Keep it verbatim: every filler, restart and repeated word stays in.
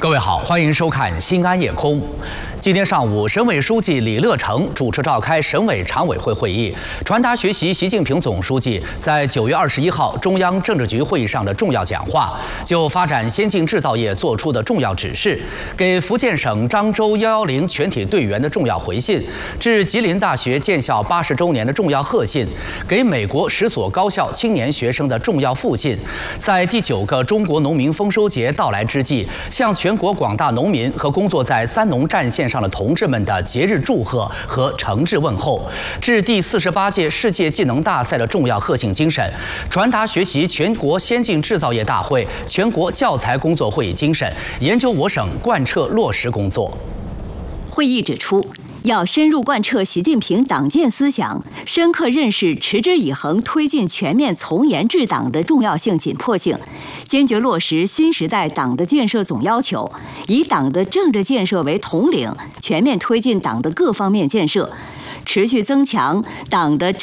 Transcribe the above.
各位好，欢迎收看《新安夜空》。今天上午，省委书记李乐成主持召开省委常委会会议，传达学习习近平总书记在九月二十一号中央政治局会议上的重要讲话，就发展先进制造业作出的重要指示，给福建省漳州一一零全体队员的重要回信，致吉林大学建校八十周年的重要贺信，给美国十所高校青年学生的重要复信，在第九个中国农民丰收节到来之际，向全国广大农民和工作在三农战线上的同志们的节日祝贺和诚挚问候，致第四十八届世界技能大赛的重要贺信精神，传达学习全国先进制造业大会、全国教材工作会议精神，研究我省贯彻落实工作。 会议指出，要深入贯彻习近平党建思想，深刻认识持之以恒推进全面从严治党的重要性、紧迫性，坚决落实新时代党的建设总要求，以党的政治建设为统领，全面推进党的各方面建设，持续增强党的